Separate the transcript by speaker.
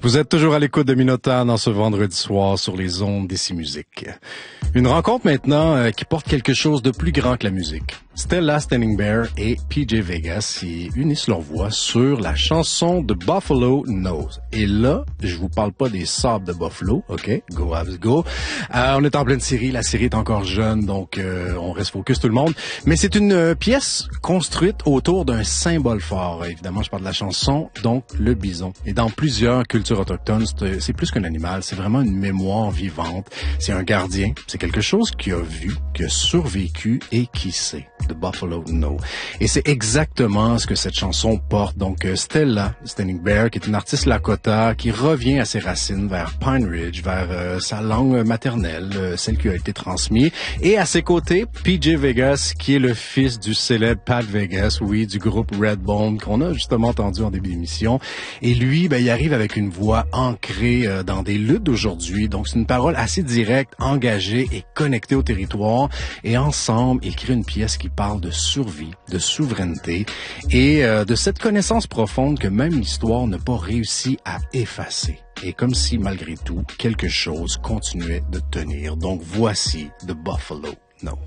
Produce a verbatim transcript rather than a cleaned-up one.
Speaker 1: Vous êtes toujours à l'écoute de Minotaur dans ce vendredi soir sur les ondes d'Ici Musique. Une rencontre maintenant euh, qui porte quelque chose de plus grand que la musique. Stella Standing Bear et P J Vegas y unissent leurs voix sur la chanson de Buffalo Nose. Et là, je vous parle pas des sables de Buffalo, ok? Go Avs go. Euh, on est en pleine série, la série est encore jeune, donc euh, on reste focus tout le monde. Mais c'est une euh, pièce construite autour d'un symbole fort. Évidemment, je parle de la chanson, donc le bison. Et dans plusieurs cultures autochtones, c'est, c'est plus qu'un animal, c'est vraiment une mémoire vivante. C'est un gardien, c'est quelque chose qui a vu, qui a survécu et qui sait. The Buffalo No. Et c'est exactement ce que cette chanson porte. Donc, Stella Standing Bear, qui est une artiste Lakota, qui revient à ses racines vers Pine Ridge, vers euh, sa langue maternelle, euh, celle qui a été transmise. Et à ses côtés, P J Vegas, qui est le fils du célèbre Pat Vegas, oui, du groupe Redbone, qu'on a justement entendu en début d'émission. Et lui, ben, il arrive avec une voix ancrée euh, dans des luttes d'aujourd'hui. Donc, c'est une parole assez directe, engagée et connectée au territoire. Et ensemble, ils créent une pièce qui parle de survie, de souveraineté et euh, de cette connaissance profonde que même l'histoire n'a pas réussi à effacer. Et comme si, malgré tout, quelque chose continuait de tenir. Donc voici The Buffalo No.